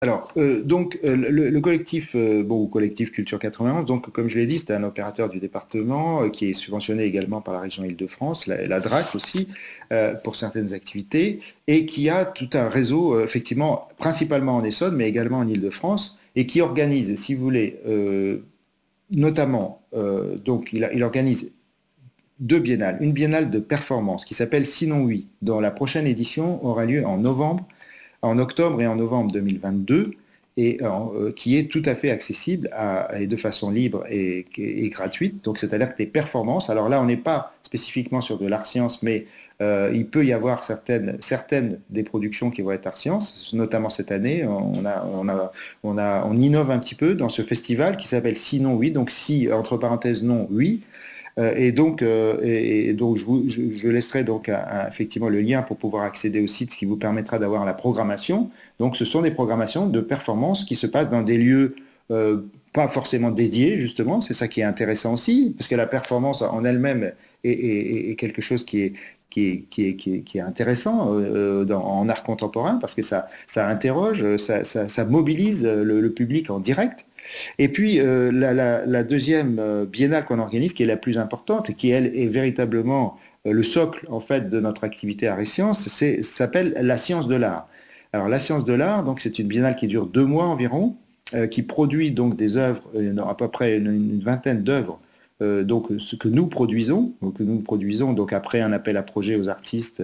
Alors, le collectif, ou collectif Culture 91, donc comme je l'ai dit, c'est un opérateur du département qui est subventionné également par la région Île-de-France, la DRAC aussi, pour certaines activités, et qui a tout un réseau, effectivement, principalement en Essonne, mais également en Île-de-France, et qui organise, si vous voulez, notamment, il organise deux biennales. Une biennale de performance qui s'appelle Sinon Oui, dont la prochaine édition aura lieu en octobre et en novembre 2022, et qui est tout à fait accessible et de façon libre et gratuite. Donc, c'est-à-dire que les performances, alors là, on n'est pas spécifiquement sur de l'art-science, mais il peut y avoir certaines des productions qui vont être art-science, notamment cette année, on innove un petit peu dans ce festival qui s'appelle Sinon Oui, donc si, entre parenthèses, non, oui, et donc je laisserai donc effectivement le lien pour pouvoir accéder au site, ce qui vous permettra d'avoir la programmation. Donc, ce sont des programmations de performance qui se passent dans des lieux pas forcément dédiés, justement. C'est ça qui est intéressant aussi, parce que la performance en elle-même est quelque chose qui est intéressant en art contemporain, parce que ça interroge, ça mobilise le public en direct. Et puis, la deuxième biennale qu'on organise, qui est la plus importante et qui, elle, est véritablement le socle, en fait, de notre activité art et sciences, s'appelle la science de l'art. Alors, la science de l'art, donc, c'est une biennale qui dure 2 mois environ, qui produit donc des œuvres, à peu près une vingtaine d'œuvres, donc ce que nous produisons donc après un appel à projet aux artistes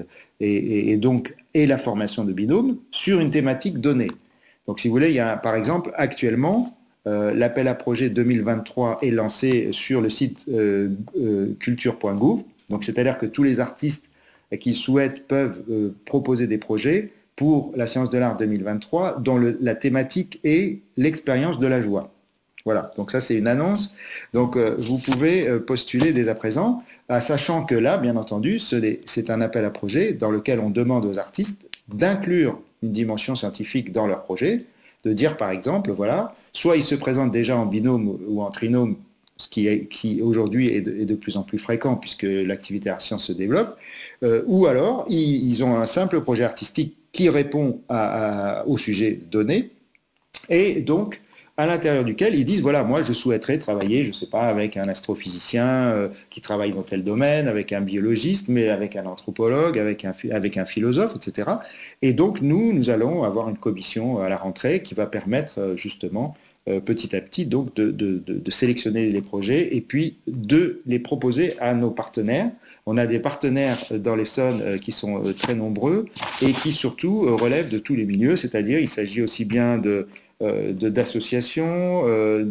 et la formation de binômes sur une thématique donnée. Donc, si vous voulez, il y a, par exemple, actuellement, l'appel à projet 2023 est lancé sur le site culture.gouv. Donc, c'est-à-dire que tous les artistes qui souhaitent peuvent proposer des projets pour la séance de l'art 2023 dont la thématique est l'expérience de la joie. Voilà, donc ça c'est une annonce. Donc vous pouvez postuler dès à présent, sachant que là, bien entendu, c'est un appel à projet dans lequel on demande aux artistes d'inclure une dimension scientifique dans leur projet, de dire par exemple, voilà, soit ils se présentent déjà en binôme ou en trinôme, qui aujourd'hui est de plus en plus fréquent puisque l'activité art-science se développe, ou alors ils ont un simple projet artistique qui répond au sujet donné, et donc à l'intérieur duquel ils disent, voilà, moi je souhaiterais travailler, je ne sais pas, avec un astrophysicien qui travaille dans tel domaine, avec un biologiste, mais avec un anthropologue, avec un philosophe, etc. Et donc nous allons avoir une commission à la rentrée qui va permettre justement petit à petit donc de sélectionner les projets et puis de les proposer à nos partenaires. On a des partenaires dans l'Essonne qui sont très nombreux et qui surtout relèvent de tous les milieux, c'est-à-dire il s'agit aussi bien d'associations,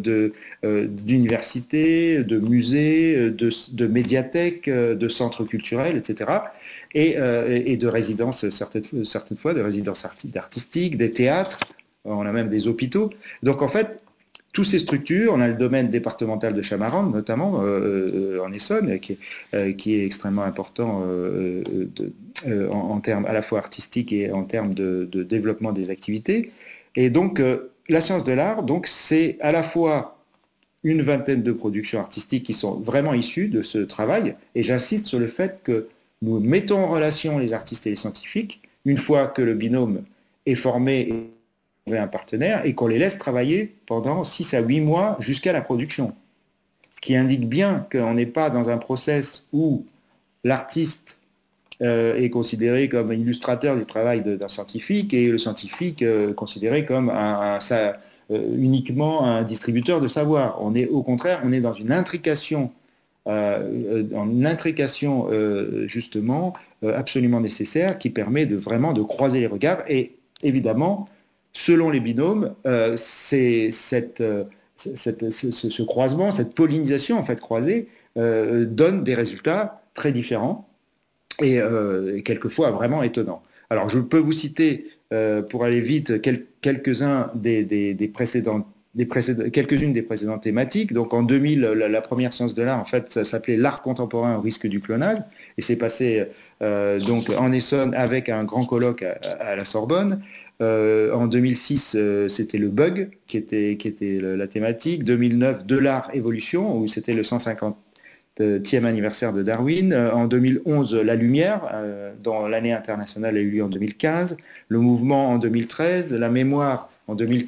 d'universités, de musées, de médiathèques, de centres culturels, etc. Et de résidences, certaines fois, de résidences artistiques, des théâtres, on a même des hôpitaux. Donc en fait, toutes ces structures, on a le domaine départemental de Chamarande, notamment en Essonne, qui est extrêmement important en termes à la fois artistiques et en termes de développement des activités. Et donc, la science de l'art, donc, c'est à la fois une vingtaine de productions artistiques qui sont vraiment issues de ce travail, et j'insiste sur le fait que nous mettons en relation les artistes et les scientifiques, une fois que le binôme est formé et trouvé un partenaire, et qu'on les laisse travailler pendant 6 à 8 mois jusqu'à la production. Ce qui indique bien qu'on n'est pas dans un process où l'artiste est considéré comme un illustrateur du travail d'un scientifique et le scientifique considéré comme uniquement un distributeur de savoir. Au contraire, on est dans une intrication, justement absolument nécessaire qui permet vraiment de croiser les regards. Et évidemment, selon les binômes, c'est ce croisement, cette pollinisation en fait croisée donne des résultats très différents et quelquefois vraiment étonnant. Alors, je peux vous citer, pour aller vite, quelques-uns quelques-unes des précédentes thématiques. Donc, en 2000, la première science de l'art, en fait, ça s'appelait l'art contemporain au risque du clonage, et c'est passé donc en Essonne avec un grand colloque à la Sorbonne. En 2006, c'était le bug qui était la thématique. 2009, de l'art évolution, où c'était le 150e anniversaire de Darwin. En 2011, la lumière, dont l'année internationale a eu lieu en 2015. Le mouvement en 2013. La mémoire en 2000